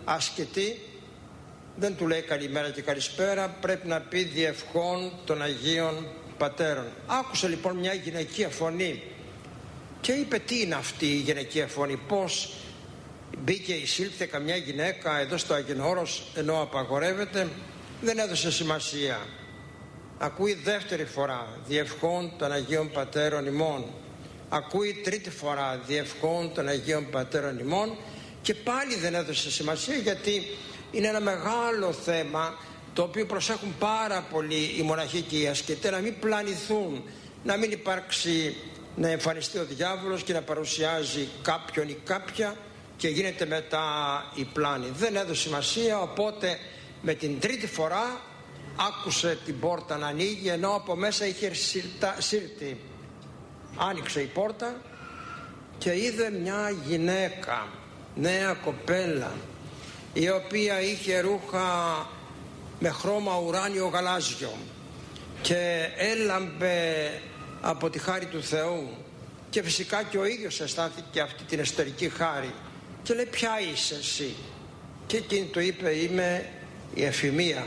ασκητή δεν του λέει καλημέρα και καλησπέρα, πρέπει να πει διευχών των Αγίων Πατέρων. Άκουσε λοιπόν μια γυναικεία φωνή και είπε τι είναι αυτή η γυναικεία φωνή, πώς μπήκε, εισήλθε καμιά γυναίκα εδώ στο Αγιονόρος ενώ απαγορεύεται. Δεν έδωσε σημασία. Ακούει δεύτερη φορά διευχών των Αγίων Πατέρων ημών. Ακούει τρίτη φορά διευχών των Αγίων Πατέρων ημών και πάλι δεν έδωσε σημασία, γιατί είναι ένα μεγάλο θέμα το οποίο προσέχουν πάρα πολύ οι μοναχοί και οι ασκητές, να μην πλανηθούν, να μην υπάρξει, να εμφανιστεί ο διάβολος και να παρουσιάζει κάποιον ή κάποια και γίνεται μετά η πλάνη. Δεν έδωσε σημασία, οπότε με την τρίτη φορά άκουσε την πόρτα να ανοίγει ενώ από μέσα είχε σύρτη. Άνοιξε η πόρτα και είδε μια γυναίκα, νέα κοπέλα, η οποία είχε ρούχα με χρώμα ουράνιο γαλάζιο και έλαμπε από τη χάρη του Θεού, και φυσικά και ο ίδιος αισθάνθηκε αυτή την εσωτερική χάρη και λέει ποια είσαι εσύ, και εκείνη του είπε είμαι η Εφημία.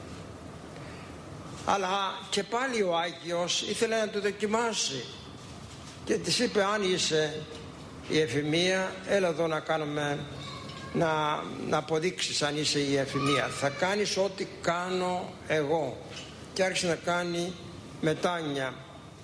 Αλλά και πάλι ο Άγιος ήθελε να το δοκιμάσει και της είπε αν είσαι η Εφημία έλα εδώ να κάνουμε, να αποδείξεις αν είσαι η Εφημία. Θα κάνεις ό,τι κάνω εγώ. Και άρχισε να κάνει μετάνοια,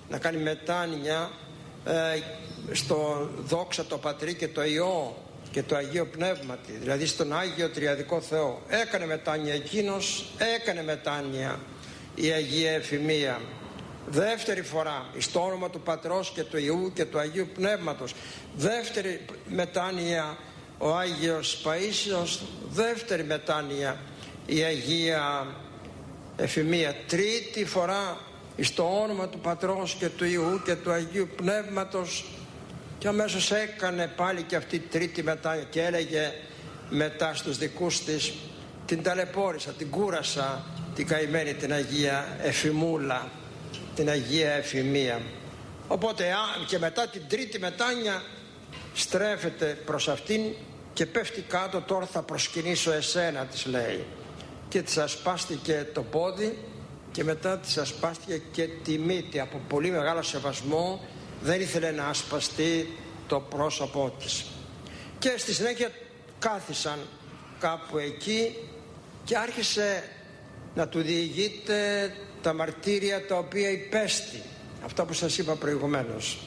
στο δόξα το Πατρί και το Υιό και το Αγίο Πνεύματι, δηλαδή στον Άγιο Τριαδικό Θεό. Έκανε μετάνοια εκείνος, έκανε μετάνοια η Αγία Εφημία. Δεύτερη φορά στο όνομα του Πατρός και του Υιού και του Αγίου Πνεύματος. Δεύτερη μετάνοια ο Άγιος Παΐσιος. Δεύτερη μετάνοια η Αγία Εφημία. Τρίτη φορά στο όνομα του Πατρός και του Υιού και του Αγίου Πνεύματος, και αμέσως έκανε πάλι και αυτή τρίτη μετάνοια και έλεγε μετά στους δικούς της, την ταλαιπώρησα, την κούρασα την καημένη την Αγία Εφημούλα, την Αγία Εφημία. Οπότε και μετά την τρίτη μετάνοια στρέφεται προς αυτήν και πέφτει κάτω, τώρα θα προσκυνήσω εσένα, της λέει, και της ασπάστηκε το πόδι και μετά της ασπάστηκε και τη μύτη. Από πολύ μεγάλο σεβασμό δεν ήθελε να ασπαστεί το πρόσωπό της. Και στη συνέχεια κάθισαν κάπου εκεί και άρχισε να του διηγείται τα μαρτύρια τα οποία υπέστη, αυτά που σας είπα προηγουμένως.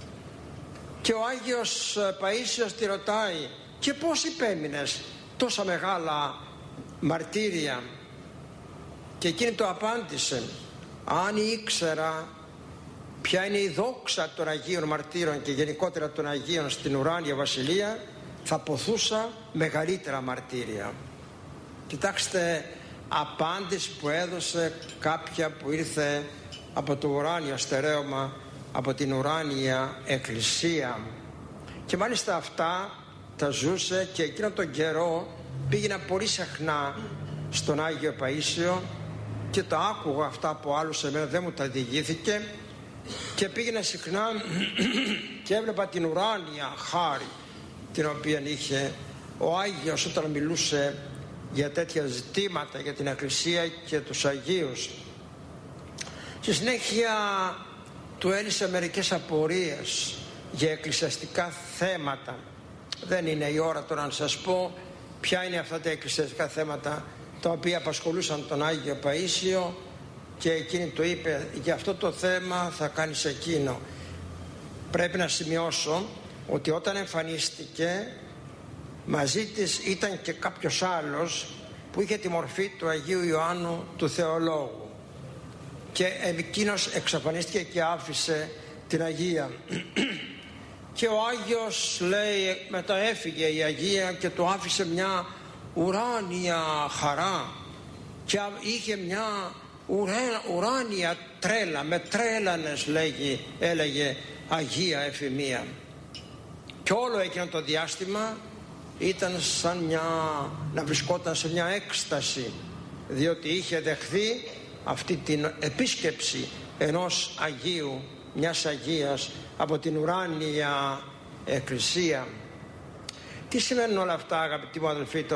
Και ο Άγιος Παΐσιος τη ρωτάει και πώς υπέμεινες τόσα μεγάλα μαρτύρια, και εκείνη το απάντησε αν ήξερα ποια είναι η δόξα των Αγίων Μαρτύρων και γενικότερα των Αγίων στην ουράνια βασιλεία, θα ποθούσα μεγαλύτερα μαρτύρια. Κοιτάξτε απάντηση που έδωσε κάποια που ήρθε από το ουράνιο στερέωμα, από την ουράνια εκκλησία, και μάλιστα αυτά τα ζούσε και εκείνο τον καιρό πήγαινα πολύ συχνά στον Άγιο Παΐσιο και τα άκουγα αυτά από άλλους, εμένα δεν μου τα διηγήθηκε, και πήγαινα συχνά και έβλεπα την ουράνια χάρη την οποία είχε ο Άγιος όταν μιλούσε για τέτοια ζητήματα, για την Εκκλησία και τους Αγίους. Στη συνέχεια του έλυσε μερικές απορίες για εκκλησιαστικά θέματα. Δεν είναι η ώρα τώρα να σας πω ποια είναι αυτά τα εκκλησιαστικά θέματα τα οποία απασχολούσαν τον Άγιο Παΐσιο, και εκείνη του είπε για αυτό το θέμα θα κάνεις εκείνο. Πρέπει να σημειώσω ότι όταν εμφανίστηκε μαζί της ήταν και κάποιος άλλος που είχε τη μορφή του Αγίου Ιωάννου του Θεολόγου, και εκείνος εξαφανίστηκε και άφησε την Αγία. Και ο Άγιος λέει μετά έφυγε η Αγία και του άφησε μια ουράνια χαρά και είχε μια ουράνια τρέλα, με τρέλανες έλεγε Αγία Εφημία. Και όλο εκείνο το διάστημα ήταν σαν να βρισκόταν σε μια έκσταση, διότι είχε δεχθεί αυτή την επίσκεψη ενός Αγίου, μιας Αγίας από την ουράνια Εκκλησία. Τι σημαίνουν όλα αυτά, αγαπητοί μου αδελφοί?